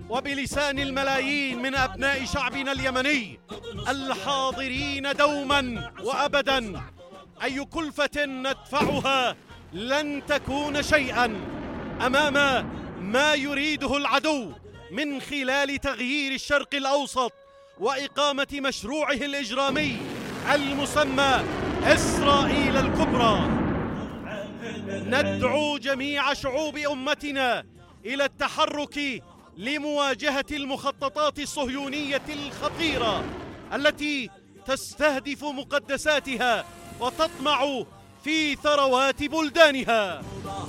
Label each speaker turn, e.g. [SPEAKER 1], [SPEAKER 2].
[SPEAKER 1] وبلسان الملايين من أبناء شعبنا اليمني الحاضرين دوما وأبدا: أي كلفة ندفعها لن تكون شيئا أمام ما يريده العدو من خلال تغيير الشرق الأوسط وإقامة مشروعه الإجرامي المسمى إسرائيل الكبرى. ندعو جميع شعوب أمتنا إلى التحرك لمواجهة المخططات الصهيونية الخطيرة التي تستهدف مقدساتها وتطمع في ثروات بلدانها.